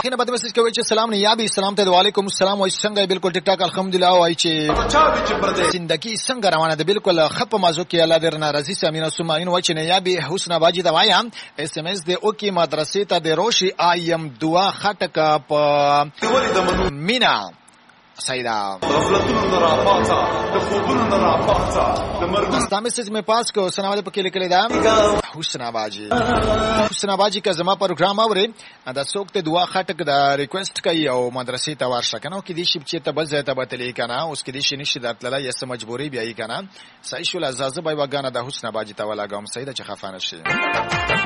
هغه نه بده میسج کوي چې سلام نه یابي سلام ته وعلیکم السلام وای څنګه بالکل ټیک ټاک الحمدلله وای چې زندگی څنګه روانه ده بالکل خپ مازو کې الله دې ناراضي سامینه سماین وای چې نه یابي حسنا باجی دا وایم اس ام اس دې او کې مدرسې ته د روشي ایم دعا خټک په مینا سیدا میسج میں پاس کو سنا والے پکې لیکل دا حسنا باجی کا زما پروګرام اوري دا څوک ته دعا خټک دا ریکوست کوي او مدرسې ته ورشه کنه کې دې شپ چې ته بل ځای ته بتلې کنه اوس کې دې شي نشي درتله یا سم مجبوري بیا یې کنه صحیح شول ازازه بای وګانه د حسنا باجی ته ولاګم سیدا چې خفانه شي